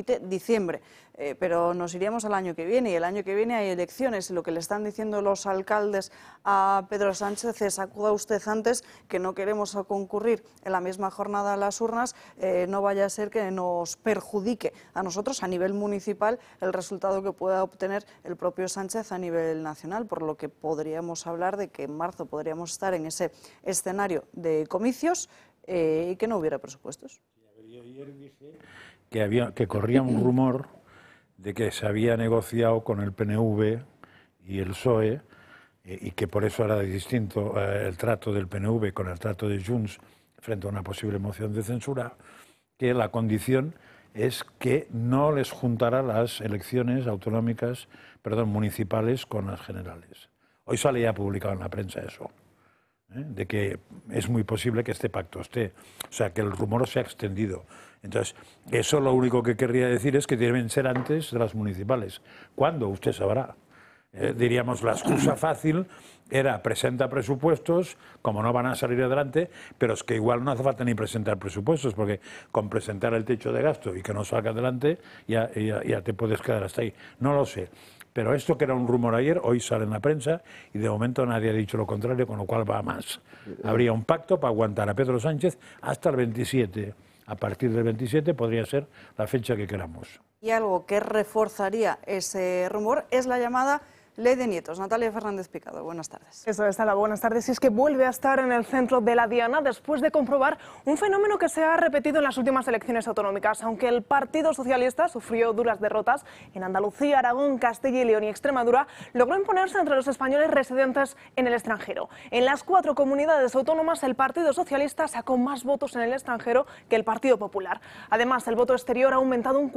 diciembre. Pero nos iríamos al año que viene, y el año que viene hay elecciones, y lo que le están diciendo los alcaldes a Pedro Sánchez es: acuda usted antes, que no queremos concurrir en la misma jornada a las urnas, no vaya a ser que nos perjudique a nosotros a nivel municipal el resultado que pueda obtener el propio Sánchez a nivel nacional, por lo que podríamos hablar de que en marzo podríamos estar en ese escenario de comicios y que no hubiera presupuestos. Yo ayer dije que corría un rumor de que se había negociado con el PNV y el PSOE y que por eso era distinto el trato del PNV con el trato de Junts frente a una posible moción de censura, que la condición es que no les juntara las elecciones municipales con las generales. Hoy sale ya publicado en la prensa eso, de que es muy posible que este pacto esté, o sea, que el rumor se ha extendido. Entonces, eso lo único que querría decir es que deben ser antes de las municipales. ¿Cuándo? Usted sabrá. Diríamos, la excusa fácil era: presenta presupuestos, como no van a salir adelante, pero es que igual no hace falta ni presentar presupuestos, porque con presentar el techo de gasto y que no salga adelante, ya te puedes quedar hasta ahí. No lo sé. Pero esto, que era un rumor ayer, hoy sale en la prensa y de momento nadie ha dicho lo contrario, con lo cual va a más. Habría un pacto para aguantar a Pedro Sánchez hasta el 27. A partir del 27 podría ser la fecha que queramos. Y algo que reforzaría ese rumor es la llamada Ley de Nietos. Natalia Fernández Picado, buenas tardes. Eso es, Ala, buenas tardes. Y es que vuelve a estar en el centro de la diana después de comprobar un fenómeno que se ha repetido en las últimas elecciones autonómicas. Aunque el Partido Socialista sufrió duras derrotas en Andalucía, Aragón, Castilla y León y Extremadura, logró imponerse entre los españoles residentes en el extranjero. En las 4 comunidades autónomas, el Partido Socialista sacó más votos en el extranjero que el Partido Popular. Además, el voto exterior ha aumentado un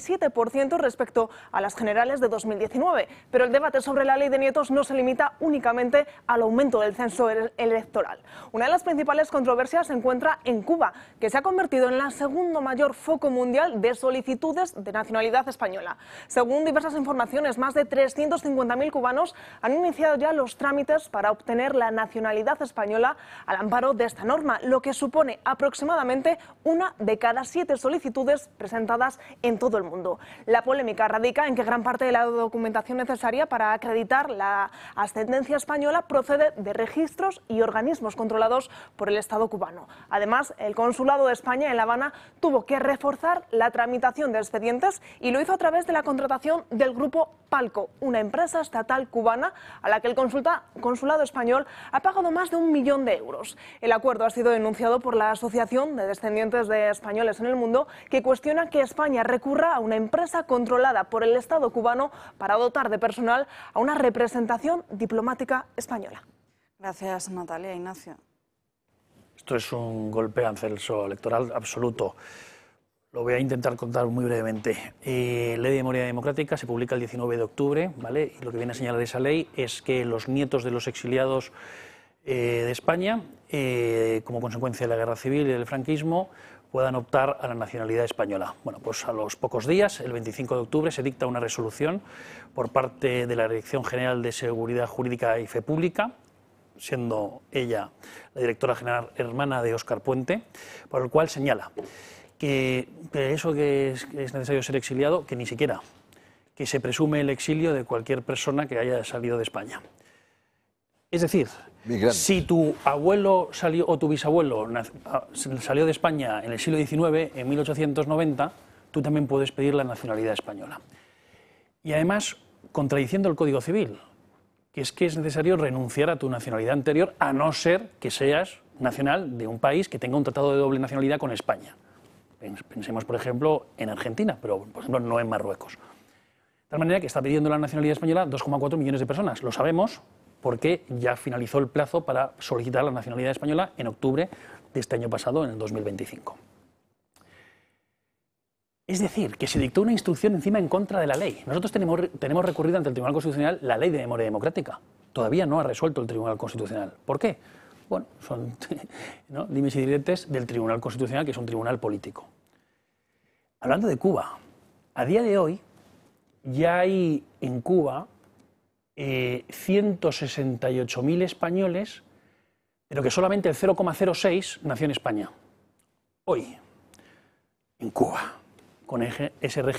47% respecto a las generales de 2019. Pero el debate sobre la Ley de Nietos no se limita únicamente al aumento del censo electoral. Una de las principales controversias se encuentra en Cuba, que se ha convertido en el segundo mayor foco mundial de solicitudes de nacionalidad española. Según diversas informaciones, más de 350.000 cubanos han iniciado ya los trámites para obtener la nacionalidad española al amparo de esta norma, lo que supone aproximadamente 1 de cada 7 solicitudes presentadas en todo el mundo. La polémica radica en que gran parte de la documentación necesaria para acreditar la ascendencia española procede de registros y organismos controlados por el Estado cubano. Además, el Consulado de España en La Habana tuvo que reforzar la tramitación de expedientes y lo hizo a través de la contratación del grupo Palco, una empresa estatal cubana a la que el Consulado español ha pagado más de 1 millón de euros. El acuerdo ha sido denunciado por la Asociación de Descendientes de Españoles en el Mundo, que cuestiona que España recurra a una empresa controlada por el Estado cubano para dotar de personal a una representación diplomática española. Gracias, Natalia. Ignacio. Esto es un golpe al censo electoral absoluto. Lo voy a intentar contar muy brevemente. Ley de Memoria Democrática se publica el 19 de octubre, ¿vale? Y lo que viene a señalar esa ley es que los nietos de los exiliados de España, como consecuencia de la Guerra Civil y del franquismo, puedan optar a la nacionalidad española. Bueno, pues a los pocos días, el 25 de octubre, se dicta una resolución por parte de la Dirección General de Seguridad Jurídica y Fe Pública, siendo ella la directora general hermana de Óscar Puente, por el cual señala que eso que es necesario ser exiliado, que ni siquiera, que se presume el exilio de cualquier persona que haya salido de España. Es decir, si tu abuelo salió o tu bisabuelo salió de España en el siglo XIX, en 1890, tú también puedes pedir la nacionalidad española. Y además, contradiciendo el Código Civil, que es necesario renunciar a tu nacionalidad anterior, a no ser que seas nacional de un país que tenga un tratado de doble nacionalidad con España. Pensemos, por ejemplo, en Argentina, pero, por ejemplo, no en Marruecos. De tal manera que está pidiendo la nacionalidad española 2,4 millones de personas. Lo sabemos porque ya finalizó el plazo para solicitar la nacionalidad española en octubre de este año pasado, en el 2025. Es decir, que se dictó una instrucción encima en contra de la ley. Nosotros tenemos recurrido ante el Tribunal Constitucional la Ley de Memoria Democrática. Todavía no ha resuelto el Tribunal Constitucional. ¿Por qué? Bueno, son dimes y diretes del Tribunal Constitucional, que es un tribunal político. Hablando de Cuba, a día de hoy ya hay en Cuba 168.000 españoles, pero que solamente el 0,06 nació en España. Hoy, en Cuba, con ese régimen